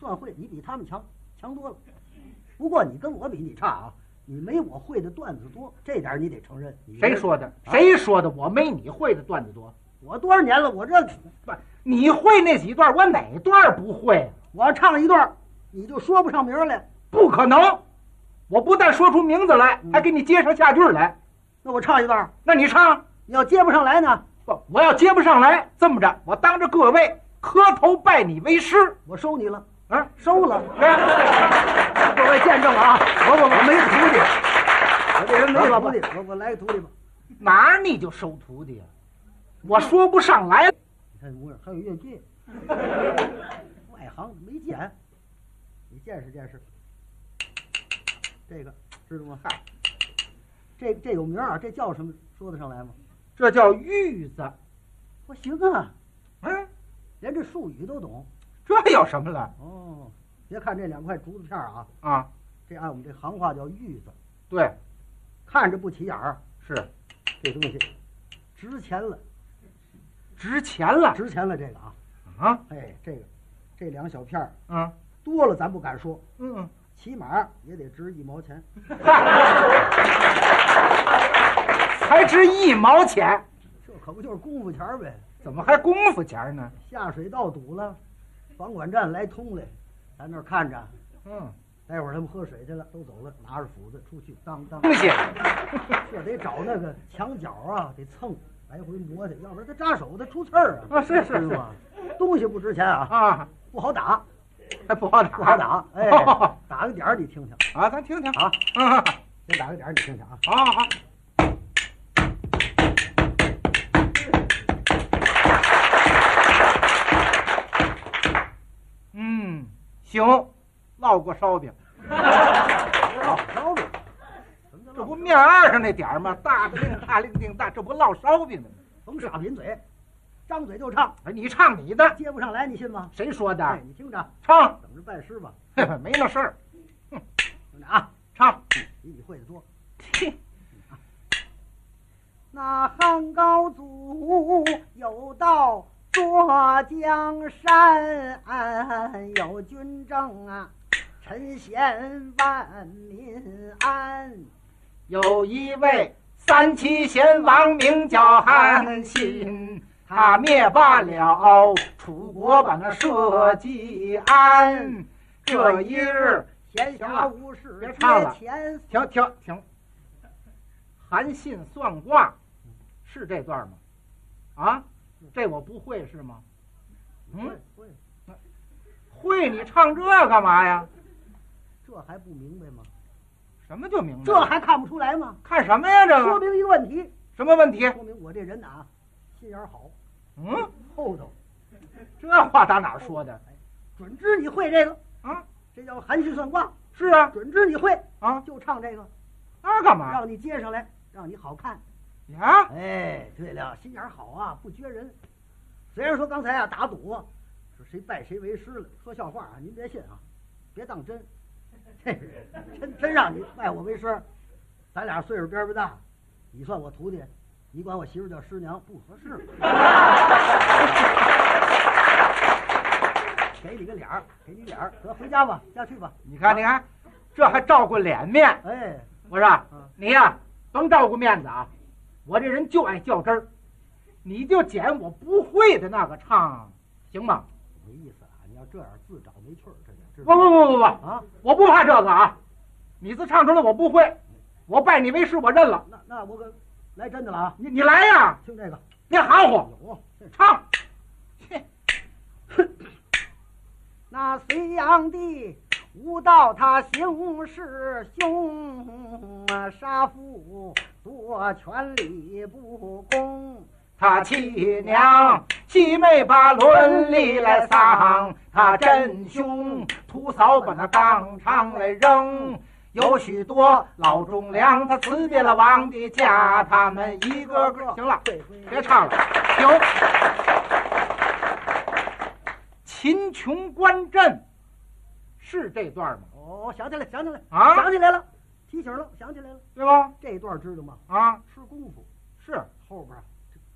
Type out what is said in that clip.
算会，你比他们强多了。不过你跟我比你差啊，你没我会的段子多，这点你得承认。 谁说的？谁说的？我没你会的段子多。 我多少年了？我这不，你会那几段，我哪段不会？ 我要唱一段，你就说不上名来。 不可能！我不但说出名字来，还给你接上下句来。 那我唱一段， 那你唱。 你要接不上来呢？ 不，我要接不上来，这么着，我当着各位磕头拜你为师， 我收你了。 啊， 收了。各位见证啊，我没有徒弟，我这人没有徒弟，我来个徒弟吧。 哪儿你就收徒弟啊？我说不上来。 你看模样还有越界，外行没见，你见识见识。这个知道吗？嗨，这有名啊，这叫什么？说得上来吗？ 这叫玉子。 我行啊，连这术语都懂。 这有什么了？ 哦，别看这2块竹子片啊，这按我们这行话叫玉子。 对， 看着不起眼儿， 是这东西值钱了， 值钱了， 值钱了这个哎，这2小片儿，多了咱不敢说，起码也得值1毛钱， 才值1毛钱， 这可不就是功夫钱呗？ 怎么还功夫钱呢？ 下水道堵了，房管站来通来，咱那儿看着，待会儿他们喝水去了，都走了，拿着斧子出去，当， 东西， 这得找那个墙角啊，得蹭，来回磨去，要不然他扎手，他出刺儿啊。 是吧？东西不值钱啊，不好打， 还不好打， 哎，打个点儿你听听啊，咱听听啊，先打个点儿你听听啊， 好。行，烙过烧饼， 烧饼， 这不面二上那点儿吗？大的令大令定大，这不烙烧饼呢吗？ 甭傻贫嘴，张嘴就唱。 你唱你的， 接不上来，你信吗？ 谁说的？ 哎，你听着， 唱， 等着拜师吧。 没那事儿。 听着啊， 唱， 比你会的多。那汉高祖有道坐江山，有军政啊，臣贤万民安。 有一位3齐贤王，名叫韩信，他灭罢了楚国，把那社稷安。这一日， 闲暇无事， 别唱了， 停。 韩信算卦，是这段吗？这我不会是吗？会你唱这干嘛呀？ 这还不明白吗？ 什么就明白？ 这还看不出来吗？ 看什么呀？这个说明一个问题。 什么问题？ 说明我这人啊，心眼好，厚道。 这话打哪儿说的？ 准知你会这个这叫韩信算卦。 是啊， 准知你会就唱这个。 干嘛？ 让你接上来，让你好看呀。 哎，对了，心眼好啊，不撅人。虽然说刚才打赌说谁拜谁为师了，说笑话您别信别当真。真让你拜我为师，咱俩岁数边边大，你算我徒弟，你管我媳妇叫师娘不合适。给你个脸儿，得回家吧，下去吧。 你看，这还照顾脸面。 哎， 我说你呀，甭照顾面子啊，我这人就爱较真儿，你就捡我不会的那个唱，行吗？ 没意思你要这样自找没趣儿，这点。 不我不怕这个你自唱出来我不会，我拜你为师，我认了。 那我可来真的了你来呀！ 听这个， 别含糊，唱。 那隋炀帝无道，他行事凶，杀父夺权力不公。 他妻娘妻妹把伦理来丧，他真凶屠嫂把那当场来扔。有许多老忠良，他辞别了王的家，他们一个个行了，别唱了，行。秦琼观阵是这段吗？ 想起来想起来了，提醒了，想起来了， 对吧？ 这段知道吗？ 吃功夫是后边